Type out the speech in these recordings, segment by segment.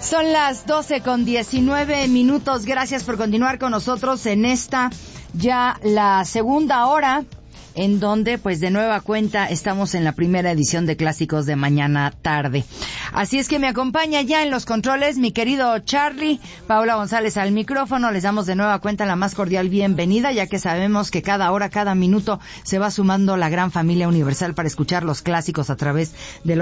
Son las 12:19. Gracias por continuar con nosotros en esta ya la segunda hora, en donde pues de nueva cuenta estamos en la primera edición de Clásicos de Mañana Tarde. Así es que me acompaña ya en los controles mi querido Charlie, Paula González al micrófono. Les damos de nueva cuenta la más cordial bienvenida, ya que sabemos que cada hora, cada minuto se va sumando la gran familia universal para escuchar los clásicos a través del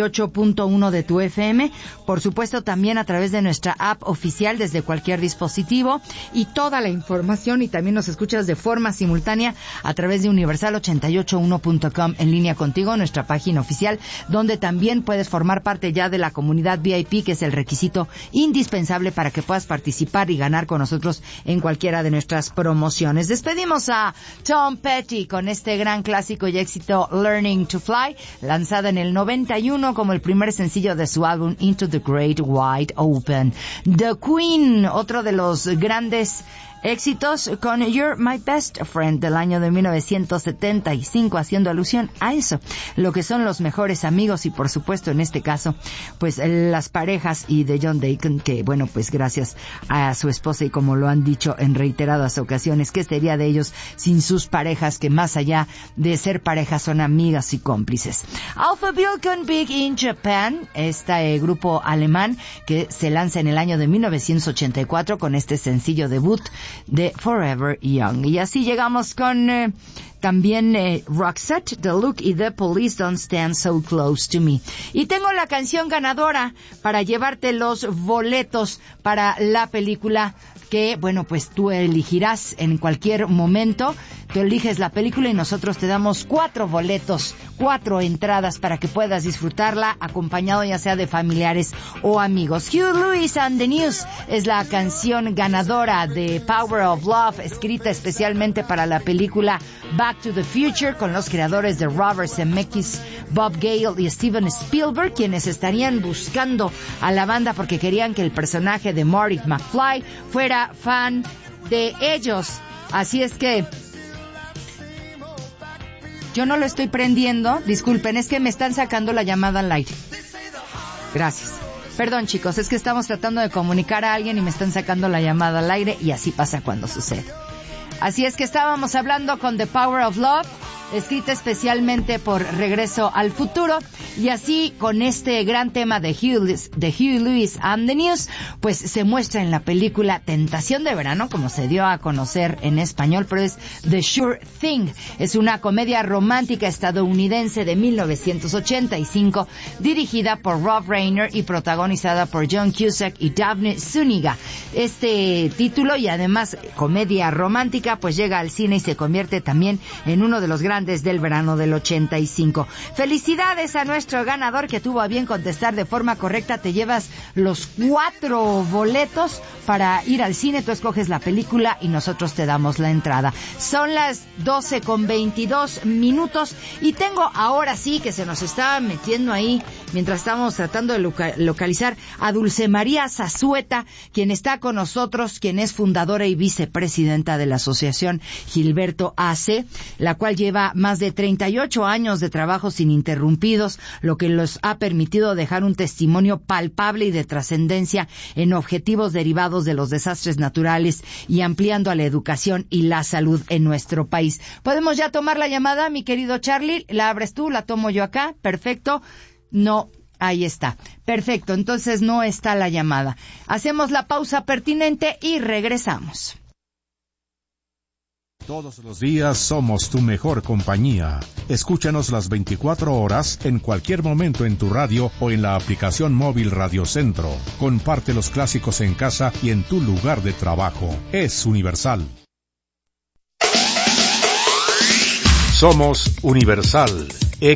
88.1 de tu FM, por supuesto también a través de nuestra app oficial desde cualquier dispositivo, y toda la información, y también nos escuchas de forma simultánea a través de universal881.com en línea contigo, nuestra página oficial, donde también puedes formar parte ya de la comunidad VIP, que es el requisito indispensable para que puedas participar y ganar con nosotros en cualquiera de nuestras promociones. Despedimos a Tom Petty con este gran clásico y éxito Learning to Fly, lanzado en el 91 como el primer sencillo de su álbum Into the Great Wide Open. The Queen, otro de los grandes éxitos, con You're My Best Friend del año de 1975, haciendo alusión a eso, lo que son los mejores amigos, y por supuesto en este caso pues las parejas, y de John Deacon, que bueno, pues gracias a su esposa, y como lo han dicho en reiteradas ocasiones, ¿qué sería de ellos sin sus parejas, que más allá de ser parejas son amigas y cómplices? Alpha Bill con Big in Japan, este grupo alemán que se lanza en el año de 1984 con este sencillo debut de Forever Young. Y así llegamos con también Roxette, The Look y The Police Don't Stand So Close to Me. Y tengo la canción ganadora para llevarte los boletos para la película, que bueno, pues tú elegirás en cualquier momento. Tú eliges la película y nosotros te damos 4 boletos, 4 entradas para que puedas disfrutarla acompañado ya sea de familiares o amigos. Huey Lewis and the News es la canción ganadora de Power of Love, escrita especialmente para la película Back to the Future, con los creadores de Robert Zemeckis, Bob Gale y Steven Spielberg, quienes estarían buscando a la banda porque querían que el personaje de Marty McFly fuera fan de ellos. Así es que yo no lo estoy prendiendo, disculpen, es que me están sacando la llamada al aire. Gracias. Perdón, chicos, es que estamos tratando de comunicar a alguien y me están sacando la llamada al aire, y así pasa cuando sucede. Así es que estábamos hablando con The Power of Love, escrita especialmente por Regreso al Futuro, y así con este gran tema de Huey Lewis and the News, pues se muestra en la película Tentación de Verano, como se dio a conocer en español, pero es The Sure Thing. Es una comedia romántica estadounidense de 1985, dirigida por Rob Reiner y protagonizada por John Cusack y Daphne Zuniga. Este título, y además comedia romántica, pues llega al cine y se convierte también en uno de los grandes del verano del 85. Felicidades a nuestro ganador que tuvo a bien contestar de forma correcta. Te llevas los 4 boletos para ir al cine. Tú escoges la película y nosotros te damos la entrada. Son las 12:22 y tengo ahora sí, que se nos estaba metiendo ahí mientras estábamos tratando de localizar a Dulce María Zazueta, quien está con nosotros, quien es fundadora y vicepresidenta de la Asociación Gilberto AC, la cual lleva más de 38 años de trabajos ininterrumpidos, lo que los ha permitido dejar un testimonio palpable y de trascendencia en objetivos derivados de los desastres naturales y ampliando a la educación y la salud en nuestro país. ¿Podemos ya tomar la llamada, mi querido Charlie? ¿La abres tú? ¿La tomo yo acá? Perfecto. No, ahí está. Perfecto, entonces no está la llamada. Hacemos la pausa pertinente y regresamos. Todos los días somos tu mejor compañía. Escúchanos las 24 horas en cualquier momento en tu radio o en la aplicación móvil Radio Centro. Comparte los clásicos en casa y en tu lugar de trabajo. Es Universal. Somos Universal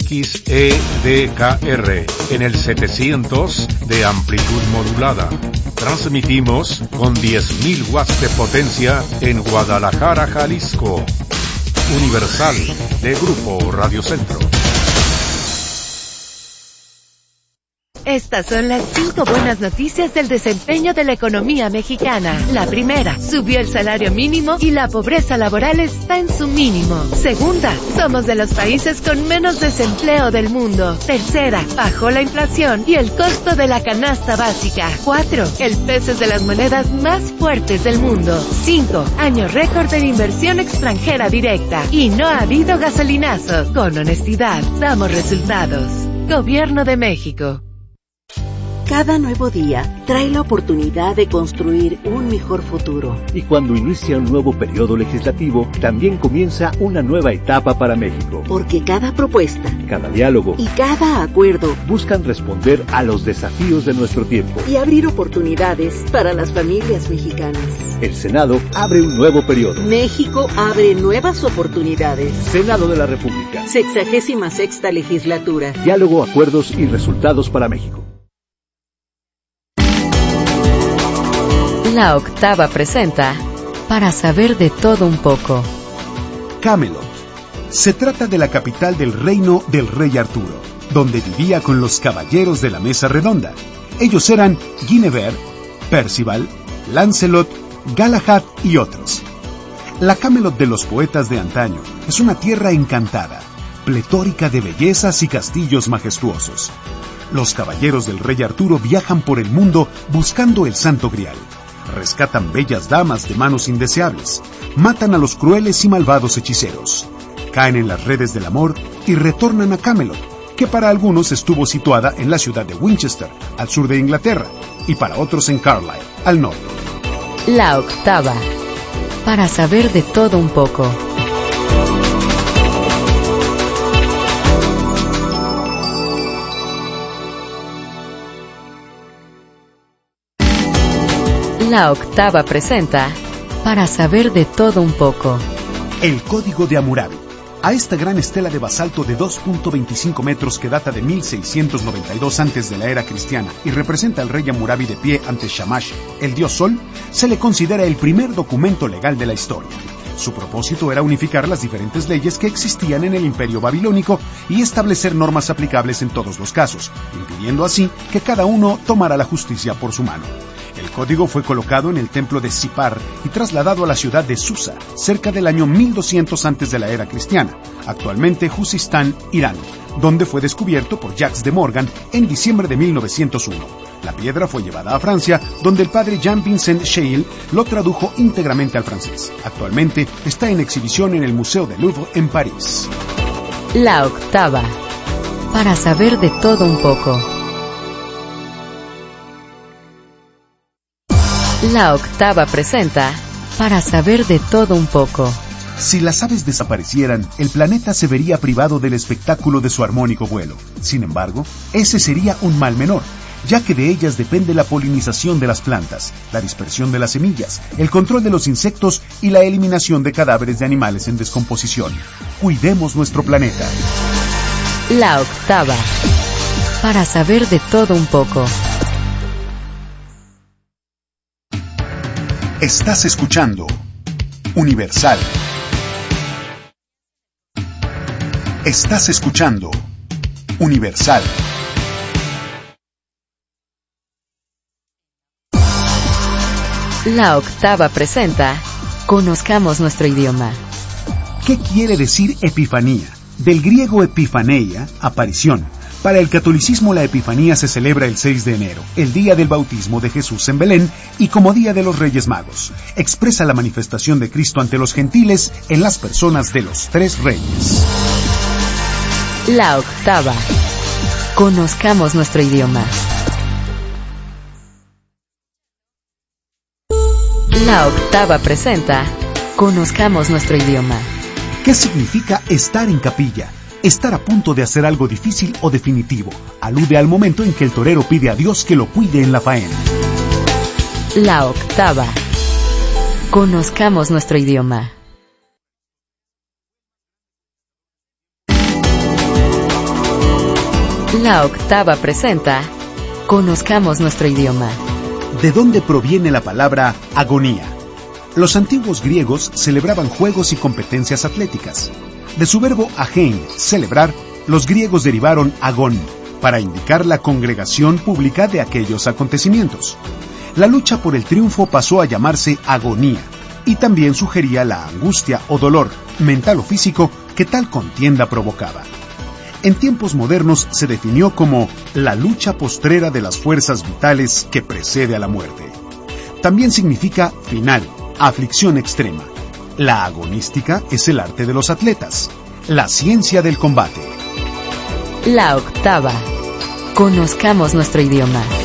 XEDKR en el 700 de amplitud modulada. Transmitimos con 10.000 watts de potencia en Guadalajara, Jalisco. Universal de Grupo Radio Centro. Estas son las 5 buenas noticias del desempeño de la economía mexicana. La primera, subió el salario mínimo y la pobreza laboral está en su mínimo. Segunda, somos de los países con menos desempleo del mundo. Tercera, bajó la inflación y el costo de la canasta básica. 4, el peso es de las monedas más fuertes del mundo. 5, año récord en inversión extranjera directa. Y no ha habido gasolinazo. Con honestidad, damos resultados. Gobierno de México. Cada nuevo día trae la oportunidad de construir un mejor futuro. Y cuando inicia un nuevo periodo legislativo, también comienza una nueva etapa para México. Porque cada propuesta, cada diálogo y cada acuerdo buscan responder a los desafíos de nuestro tiempo y abrir oportunidades para las familias mexicanas. El Senado abre un nuevo periodo. México abre nuevas oportunidades. Senado de la República. 66ª legislatura. Diálogo, acuerdos y resultados para México. La Octava presenta Para saber de todo un poco. Camelot. Se trata de la capital del reino del rey Arturo, donde vivía con los caballeros de la mesa redonda. Ellos eran Guinevere, Percival, Lancelot, Galahad y otros. La Camelot de los poetas de antaño es una tierra encantada, pletórica de bellezas y castillos majestuosos. Los caballeros del rey Arturo viajan por el mundo buscando el Santo Grial. Rescatan bellas damas de manos indeseables, matan a los crueles y malvados hechiceros, caen en las redes del amor y retornan a Camelot, que para algunos estuvo situada en la ciudad de Winchester, al sur de Inglaterra, y para otros en Carlisle, al norte. La Octava. Para saber de todo un poco. La Octava presenta Para saber de todo un poco. El Código de Hammurabi. A esta gran estela de basalto de 2.25 metros que data de 1692 antes de la era cristiana y representa al rey Hammurabi de pie ante Shamash, el dios Sol, se le considera el primer documento legal de la historia. Su propósito era unificar las diferentes leyes que existían en el Imperio Babilónico y establecer normas aplicables en todos los casos, impidiendo así que cada uno tomara la justicia por su mano. El código fue colocado en el templo de Sipar y trasladado a la ciudad de Susa, cerca del año 1200 antes de la era cristiana, actualmente Juzistán, Irán, donde fue descubierto por Jacques de Morgan en diciembre de 1901. La piedra fue llevada a Francia, donde el padre Jean-Vincent Scheil lo tradujo íntegramente al francés. Actualmente está en exhibición en el Museo del Louvre en París. La Octava. Para saber de todo un poco. La Octava presenta Para saber de todo un poco. Si las aves desaparecieran, el planeta se vería privado del espectáculo de su armónico vuelo. Sin embargo, ese sería un mal menor, ya que de ellas depende la polinización de las plantas, la dispersión de las semillas, el control de los insectos y la eliminación de cadáveres de animales en descomposición. Cuidemos nuestro planeta. La Octava. Para saber de todo un poco. Estás escuchando Universal. Estás escuchando Universal. La Octava presenta Conozcamos nuestro idioma. ¿Qué quiere decir Epifanía? Del griego epifaneia, aparición. Para el catolicismo la Epifanía se celebra el 6 de enero, el día del bautismo de Jesús en Belén y como día de los Reyes Magos. Expresa la manifestación de Cristo ante los gentiles en las personas de los tres reyes. La Octava. Conozcamos nuestro idioma. La Octava presenta Conozcamos nuestro idioma. ¿Qué significa estar en capilla? Estar a punto de hacer algo difícil o definitivo. Alude al momento en que el torero pide a Dios que lo cuide en la faena. La Octava. Conozcamos nuestro idioma. La Octava presenta Conozcamos nuestro idioma. ¿De dónde proviene la palabra agonía? Los antiguos griegos celebraban juegos y competencias atléticas. De su verbo agein, celebrar, los griegos derivaron agón, para indicar la congregación pública de aquellos acontecimientos. La lucha por el triunfo pasó a llamarse agonía, y también sugería la angustia o dolor, mental o físico, que tal contienda provocaba. En tiempos modernos se definió como la lucha postrera de las fuerzas vitales que precede a la muerte. También significa final, aflicción extrema. La agonística es el arte de los atletas, la ciencia del combate. La octava. Conozcamos nuestro idioma.